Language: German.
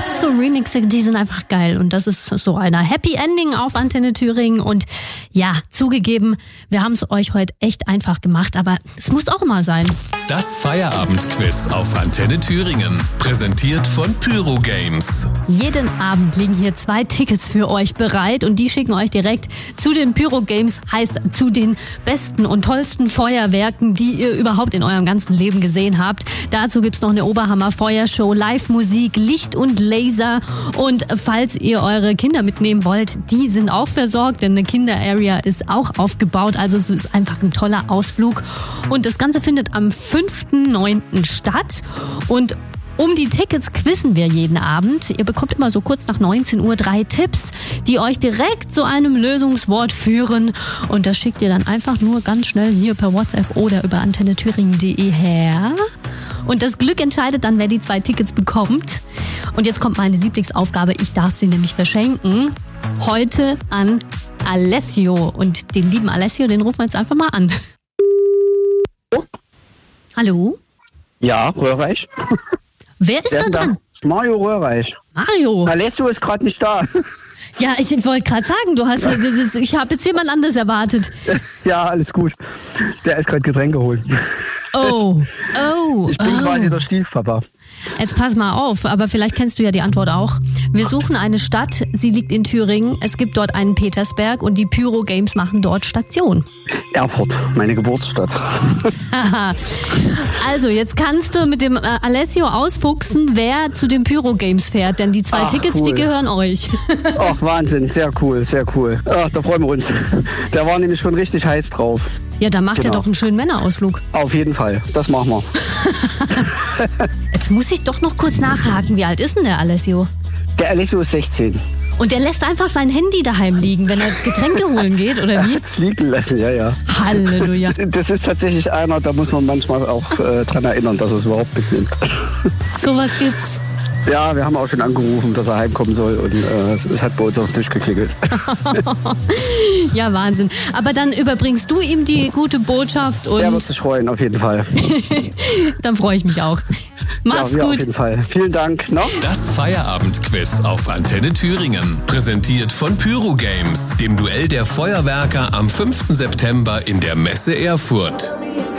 gibt so Remixe, die sind einfach geil. Und das ist so einer Happy Ending auf Antenne Thüringen. Und ja, zugegeben, wir haben es euch heute echt einfach gemacht, aber es muss auch mal sein. Das Feierabendquiz auf Antenne Thüringen. Präsentiert von Pyro Games. Jeden Abend liegen hier 2 Tickets für euch bereit und die schicken euch direkt zu den Pyro Games, heißt zu den besten und tollsten Feuerwerken, die ihr überhaupt in eurem ganzen Leben gesehen habt. Dazu gibt's noch eine Oberhammer-Feuershow, Live-Musik, Licht und Laser. Und falls ihr eure Kinder mitnehmen wollt, die sind auch versorgt, denn eine Kinder-Area ist auch aufgebaut. Also es ist einfach ein toller Ausflug. Und das Ganze findet am 5.9. statt. Und um die Tickets quizzen wir jeden Abend. Ihr bekommt immer so kurz nach 19 Uhr 3 Tipps, die euch direkt zu einem Lösungswort führen. Und das schickt ihr dann einfach nur ganz schnell hier per WhatsApp oder über antennethüringen.de her. Und das Glück entscheidet dann, wer die 2 Tickets bekommt. Und jetzt kommt meine Lieblingsaufgabe. Ich darf sie nämlich verschenken. Heute an Alessio. Und den lieben Alessio, den rufen wir jetzt einfach mal an. Hallo? Ja, Röhrreich. Wer ist da dran? Mario Röhrreich. Mario. Alessio ist gerade nicht da. Ja, ich wollte gerade sagen, ich habe jetzt jemand anderes erwartet. Ja, alles gut. Der ist gerade Getränke holen. Oh. Ich bin quasi der Stiefpapa. Jetzt pass mal auf, aber vielleicht kennst du ja die Antwort auch. Wir suchen eine Stadt, sie liegt in Thüringen. Es gibt dort einen Petersberg und die Pyro Games machen dort Station. Erfurt, meine Geburtsstadt. Also, jetzt kannst du mit dem Alessio ausfuchsen, wer zu den Pyro Games fährt, denn die 2 Tickets, cool. Die gehören euch. Ach, Wahnsinn, sehr cool, sehr cool. Ach, da freuen wir uns. Der war nämlich schon richtig heiß drauf. Ja, da macht er doch einen schönen Männerausflug. Auf jeden Fall, das machen wir. Jetzt muss ich doch noch kurz nachhaken. Wie alt ist denn der Alessio? Der Alessio ist 16. Und der lässt einfach sein Handy daheim liegen, wenn er Getränke holen geht, oder wie? Das liegen lassen, ja. Halleluja. Das ist tatsächlich einer, da muss man manchmal auch dran erinnern, dass er es überhaupt nicht nimmt. Sowas gibt's. Ja, wir haben auch schon angerufen, dass er heimkommen soll und es hat bei uns auf den Tisch geklingelt. Ja, Wahnsinn. Aber dann überbringst du ihm die gute Botschaft und... Er wird sich freuen, auf jeden Fall. Dann freue ich mich auch. Mach's ja, gut. Auf jeden Fall. Vielen Dank. No? Das Feierabendquiz auf Antenne Thüringen. Präsentiert von Pyro Games, dem Duell der Feuerwerker am 5. September in der Messe Erfurt.